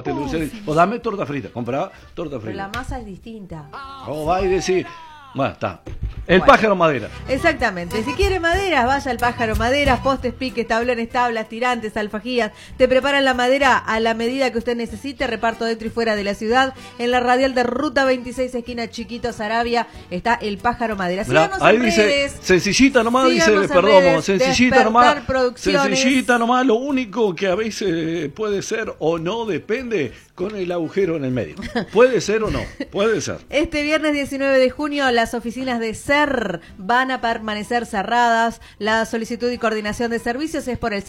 pastel de dulce de leche. O dame torta frita, comprá torta frita. Pero la masa es distinta. O va y decís, bueno, está. El pájaro madera. Exactamente. Si quiere maderas, vaya al Pájaro Maderas, postes, piques, tablones, tablas, tirantes, alfajías. Te preparan la madera a la medida que usted necesite. Reparto dentro y fuera de la ciudad. En la radial de Ruta 26, esquina Chiquito, Sarabia, está el Pájaro Madera. Síganos ahí en dice, redes. sencillita nomás, Síganos dice, en perdón, redes, sencillita nomás. Producciones. Sencillita nomás, lo único que a veces puede ser o no, depende con el agujero en el medio. Puede ser o no, puede ser. Este viernes 19 de junio, las oficinas de SER van a permanecer cerradas. La solicitud y coordinación de servicios es por el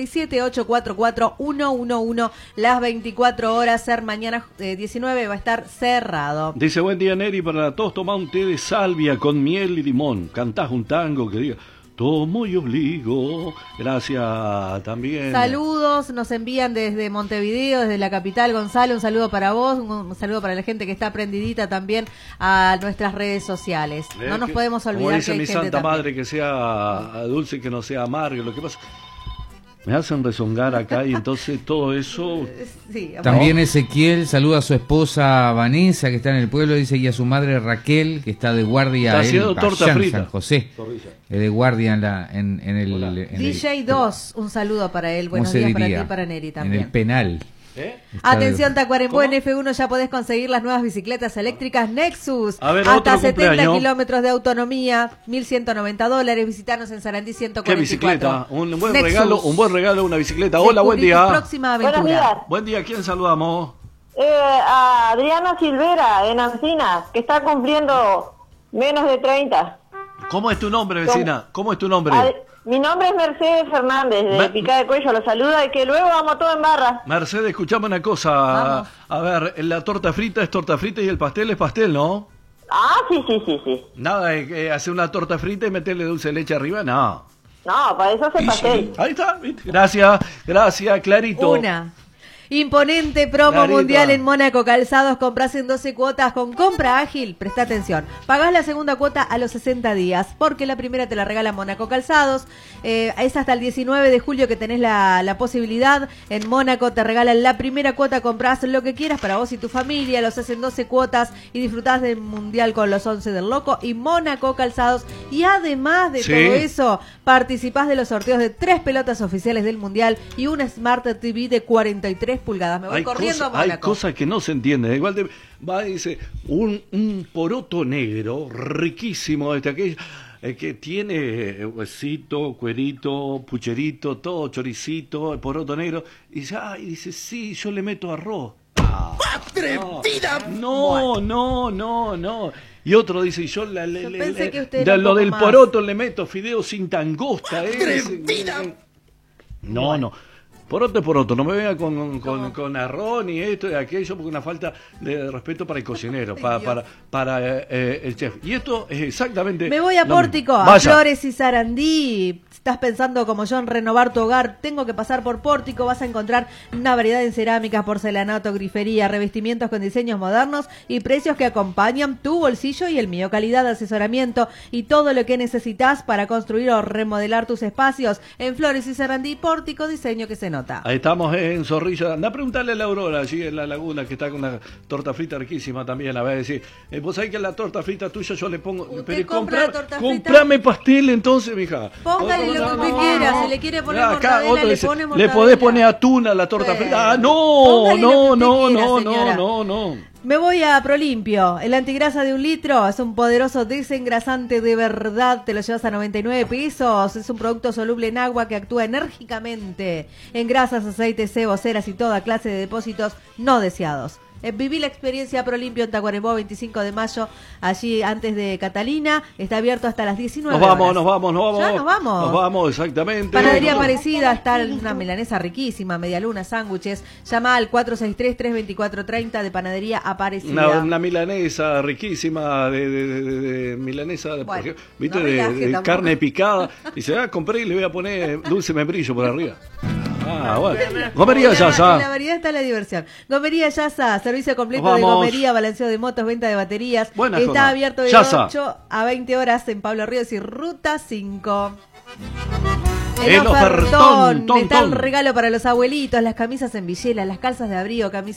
097-844-111. Las 24 horas. SER mañana 19 va a estar cerrado. Dice, buen día, Neri, para la tos tomá un té de salvia con miel y limón. Cantás un tango que diga... Tomo y obligo. Gracias también. Saludos, nos envían desde Montevideo, desde la capital. Gonzalo, un saludo para vos, un saludo para la gente que está prendidita también a nuestras redes sociales. No nos podemos olvidar como dice que hay mi gente santa también. madre, que sea dulce y que no sea amargo. Lo que pasa, me hacen rezongar acá y entonces todo eso... Sí, también Ezequiel saluda a su esposa Vanessa, que está en el pueblo, dice, y a su madre Raquel, que está de guardia en Payán, San José. De guardia en el DJ 2, un saludo para él. Buenos días para ti y para Neri también. En el penal. Atención, Tacuarembó, en F1 ya podés conseguir las nuevas bicicletas eléctricas Nexus. A ver, hasta 70 cumpleaños. kilómetros de autonomía, $1.190. Visitanos en Sarandí 144. ¿Qué bicicleta? Un buen Nexus. regalo, una bicicleta. Hola, buen Descubrí tu día. próxima aventura. Buenos días. Buen día, ¿quién saludamos? A Adriana Silvera, en Ancina, que está cumpliendo menos de 30. ¿Cómo es tu nombre, vecina? ¿Cómo es tu nombre? Mi nombre es Mercedes Fernández, de Picada de Cuello, lo saluda, y que luego vamos todos en barra. Mercedes, escuchame una cosa. Vamos. A ver, la torta frita es torta frita y el pastel es pastel, ¿no? Ah, sí. Nada de hacer una torta frita y meterle dulce de leche arriba, no. No, para eso hace pastel. Ahí está, ¿viste? Gracias, clarito. Una imponente promo Clarito. mundial en Mónaco Calzados. Comprás en 12 cuotas con compra ágil. Presta atención. Pagás la segunda cuota a los 60 días, porque la primera te la regala Mónaco Calzados. Es hasta el 19 de julio que tenés la posibilidad. En Mónaco te regalan la primera cuota. Comprás lo que quieras para vos y tu familia. Los hacen 12 cuotas y disfrutás del mundial con los 11 del Loco y Mónaco Calzados. Y además de todo eso, participás de los sorteos de 3 pelotas oficiales del mundial y una Smart TV de 43 pulgadas. Me voy corriendo a Mónaco. Hay cosas que no se entienden. Igual va y dice, un poroto negro riquísimo, aquello, que tiene huesito, cuerito, pucherito, todo choricito, el poroto negro. Y dice, sí, yo le meto arroz. ¡Atrevida! No. Y otro dice, yo pensé que usted era un lo poco del más. poroto le meto fideos sin tangosta. No. Poroto, no me venga con arroz ni esto y aquello, porque una falta de respeto para el cocinero, para el chef. Y esto es exactamente... Me voy a Pórtico, a Flores y Sarandí. Estás pensando como yo en renovar tu hogar, tengo que pasar por Pórtico. Vas a encontrar una variedad en cerámicas, porcelanato, grifería, revestimientos con diseños modernos y precios que acompañan tu bolsillo y el mío. Calidad, asesoramiento y todo lo que necesitas para construir o remodelar tus espacios. En Flores y Sarandí, Pórtico, diseño que se nota. Ahí estamos en Zorrilla. Anda a preguntarle a la Aurora, allí en la laguna, que está con una torta frita riquísima también. A ver, decir, vos sabés que la torta frita tuya yo le pongo... ¿Usted compra la torta frita? Comprame pastel entonces, mija. Póngale lo que usted quiera. Si le quiere poner mortadela, le pone mortadela. Le podés poner atún a la torta frita. No. Me voy a Prolimpio. El antigrasa de 1 litro es un poderoso desengrasante de verdad. Te lo llevas a 99 pesos. Es un producto soluble en agua que actúa enérgicamente en grasas, aceites, sebos, ceras y toda clase de depósitos no deseados. Viví la experiencia Prolimpio en Tacuarembó, 25 de mayo, allí antes de Catalina. Está abierto hasta las 19 horas. Nos vamos. Ya nos vamos. Nos vamos, exactamente. Panadería Aparecida, está una milanesa riquísima, medialuna, sándwiches. Llama al 463-324-30 de Panadería Aparecida. Una milanesa riquísima, de milanesa, por ejemplo, ¿viste? No de carne picada. Y se compré y le voy a poner dulce membrillo por arriba. Bueno. Gomería Yasa. En la variedad está la diversión. Gomería Yasa, servicio completo de gomería, balanceo de motos, venta de baterías. Buena está zona. abierto de Yasa. 8 a 20 horas en Pablo Ríos y Ruta 5. El ofertón, está el regalo para los abuelitos, las camisas en Villela, las calzas de abrigo, camisas